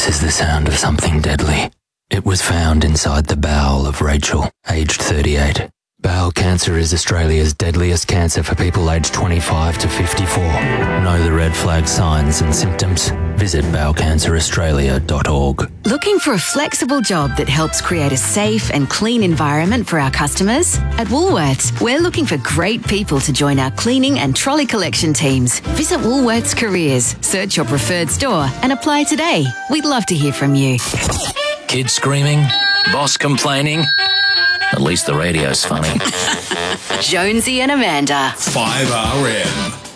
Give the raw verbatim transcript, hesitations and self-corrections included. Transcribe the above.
This is the sound of something deadly. It was found inside the bowel of Rachel, aged thirty-eight. Bowel cancer is Australia's deadliest cancer for people aged twenty-five to fifty-four. Know the red flag signs and symptoms? Visit bowel cancer australia dot org. Looking for a flexible job that helps create a safe and clean environment for our customers? At Woolworths, we're looking for great people to join our cleaning and trolley collection teams. Visit Woolworths Careers, search your preferred store and apply today. We'd love to hear from you. Kids screaming? Boss complaining? At least the radio's funny. Jonesy and Amanda. five R M.